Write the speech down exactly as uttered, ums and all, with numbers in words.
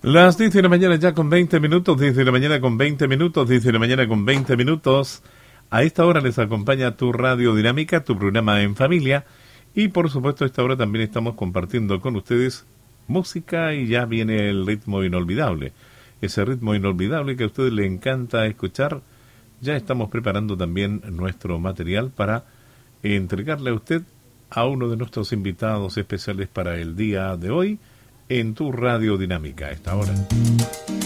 Las diez de la mañana ya con veinte minutos, diez de la mañana con veinte minutos, diez de la mañana con veinte minutos. A esta hora les acompaña tu Radio Dinámica, tu programa en familia. Y por supuesto a esta hora también estamos compartiendo con ustedes música y ya viene el ritmo inolvidable. Ese ritmo inolvidable que a ustedes les encanta escuchar. Ya estamos preparando también nuestro material para entregarle a usted a uno de nuestros invitados especiales para el día de hoy en tu Radio Dinámica a esta hora.